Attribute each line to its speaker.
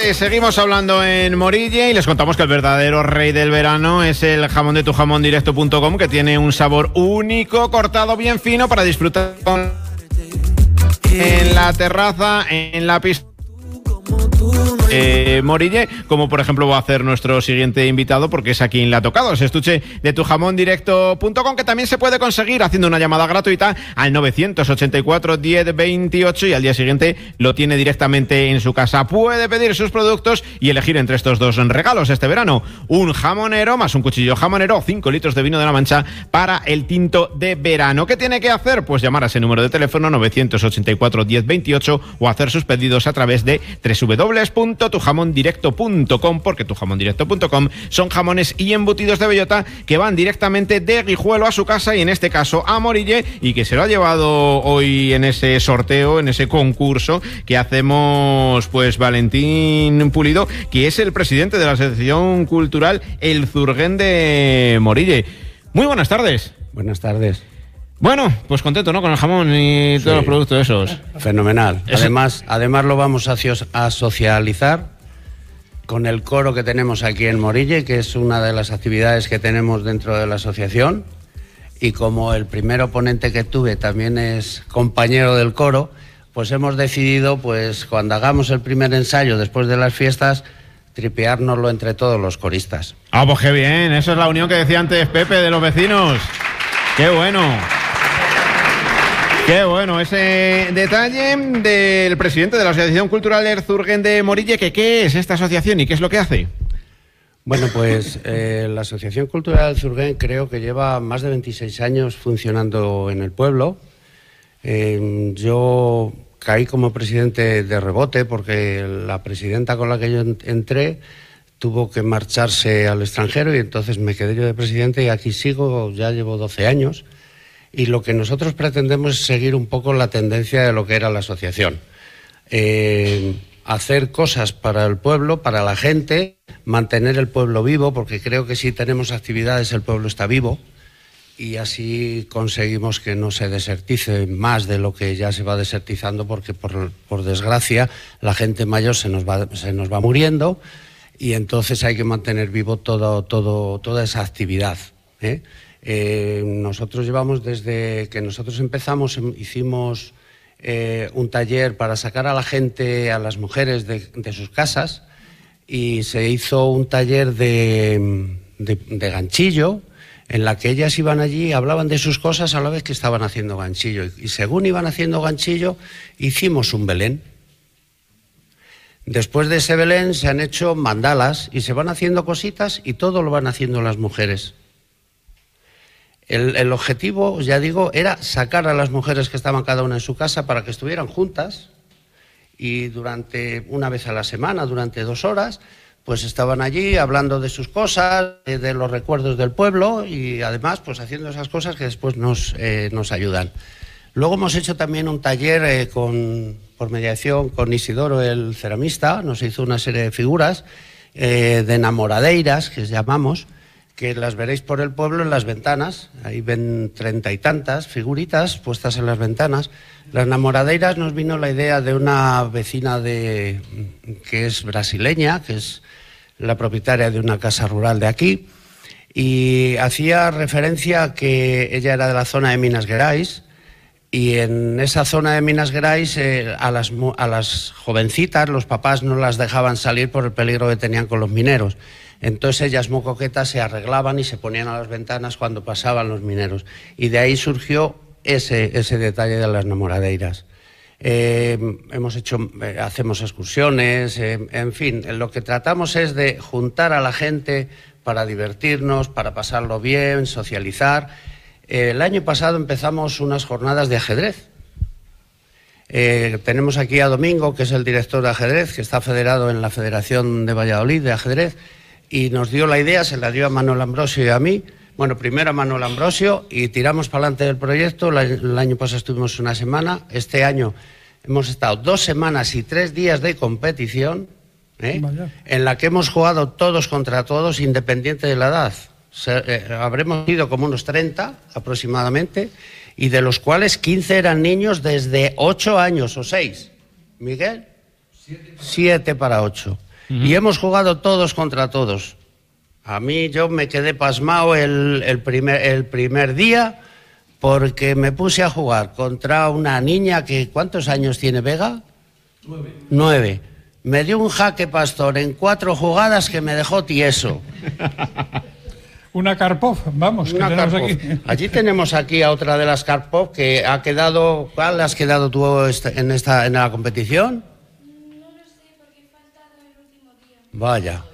Speaker 1: Seguimos hablando en Morille y les contamos que el verdadero rey del verano es el jamón de tujamondirecto.com, que tiene un sabor único, cortado bien fino para disfrutar en la terraza, en la pista. Morille, como por ejemplo va a hacer nuestro siguiente invitado, porque es a quien le ha tocado ese estuche de tujamondirecto.com, que también se puede conseguir haciendo una llamada gratuita al 984 10 28 y al día siguiente lo tiene directamente en su casa. Puede pedir sus productos y elegir entre estos dos regalos este verano: un jamonero más un cuchillo jamonero o 5 litros de vino de la Mancha para el tinto de verano. ¿Qué tiene que hacer? Pues llamar a ese número de teléfono 984 10 28 o hacer sus pedidos a través de www.tujamondirecto.com, porque tujamondirecto.com son jamones y embutidos de bellota que van directamente de Guijuelo a su casa, y en este caso a Morille, y que se lo ha llevado hoy en ese sorteo, en ese concurso que hacemos, pues Valentín Pulido, que es el presidente de la Asociación Cultural El Zurguén de Morille. Muy buenas tardes.
Speaker 2: Buenas tardes.
Speaker 1: Bueno, pues contento, ¿no? Con el jamón y todos los productos esos.
Speaker 2: Fenomenal. Además lo vamos a socializar con el coro que tenemos aquí en Morille, que es una de las actividades que tenemos dentro de la asociación. Y como el primer oponente que tuve también es compañero del coro, pues hemos decidido, pues cuando hagamos el primer ensayo después de las fiestas, tripeárnoslo entre todos los coristas.
Speaker 1: Ah, pues qué bien. Esa es la unión que decía antes Pepe de los vecinos. ¡Qué bueno! Qué bueno ese detalle del presidente de la Asociación Cultural El Zurguén de Morille. ¿Qué es esta asociación y qué es lo que hace?
Speaker 2: Bueno, pues la Asociación Cultural El Zurguén creo que lleva más de 26 años funcionando en el pueblo. Yo caí como presidente de rebote porque la presidenta con la que yo entré tuvo que marcharse al extranjero y entonces me quedé yo de presidente y aquí sigo, ya llevo 12 años. Y lo que nosotros pretendemos es seguir un poco la tendencia de lo que era la asociación. Hacer cosas para el pueblo, para la gente, mantener el pueblo vivo, porque creo que si tenemos actividades el pueblo está vivo, y así conseguimos que no se desertice más de lo que ya se va desertizando, porque por desgracia la gente mayor se nos va muriendo, y entonces hay que mantener vivo toda esa actividad, ¿eh? Nosotros llevamos, desde que nosotros empezamos, hicimos un taller para sacar a la gente, a las mujeres de sus casas, y se hizo un taller de ganchillo, en la que ellas iban allí y hablaban de sus cosas a la vez que estaban haciendo ganchillo, y según iban haciendo ganchillo hicimos un Belén. Después de ese Belén se han hecho mandalas y se van haciendo cositas, y todo lo van haciendo las mujeres. El objetivo, ya digo, era sacar a las mujeres que estaban cada una en su casa para que estuvieran juntas, y durante una vez a la semana, durante 2 horas, pues estaban allí hablando de sus cosas, de los recuerdos del pueblo, y además pues haciendo esas cosas que después nos ayudan. Luego hemos hecho también un taller por mediación con Isidoro, el ceramista. Nos hizo una serie de figuras de enamoradeiras, que llamamos, que las veréis por el pueblo en las ventanas. Ahí ven 30 y tantas figuritas puestas en las ventanas. Las enamoradeiras nos vino la idea de una vecina que es brasileña, que es la propietaria de una casa rural de aquí, y hacía referencia a que ella era de la zona de Minas Gerais, y en esa zona de Minas Gerais a las jovencitas los papás no las dejaban salir por el peligro que tenían con los mineros. Entonces ellas, muy coquetas, se arreglaban y se ponían a las ventanas cuando pasaban los mineros. Y de ahí surgió ese detalle de las enamoradeiras. Hacemos excursiones, en fin, lo que tratamos es de juntar a la gente para divertirnos, para pasarlo bien, socializar. El año pasado empezamos unas jornadas de ajedrez. Tenemos aquí a Domingo, que es el director de ajedrez, que está federado en la Federación de Valladolid de ajedrez, y nos dio la idea, se la dio a Manuel Ambrosio y a mí. Bueno, primero a Manuel Ambrosio, y tiramos para adelante del proyecto. El año pasado estuvimos una semana, este año hemos estado 2 semanas y 3 días de competición, en la que hemos jugado todos contra todos, independiente de la edad. Habremos ido como unos 30 aproximadamente, y de los cuales 15 eran niños desde 8 años o 6. ¿Miguel? 7 para 8. Y hemos jugado todos contra todos. A mí yo me quedé pasmado el primer día porque me puse a jugar contra una niña que... ¿Cuántos años tiene Vega? 9. Me dio un jaque pastor en 4 jugadas que me dejó tieso.
Speaker 3: Una Karpov, vamos.
Speaker 2: Una
Speaker 3: que
Speaker 2: Karpov.
Speaker 3: aquí.
Speaker 2: Allí tenemos aquí a otra de las Karpov que ha quedado... ¿Cuál has quedado tú en la competición?
Speaker 4: No lo sé porque he faltado el último día.
Speaker 2: Vaya.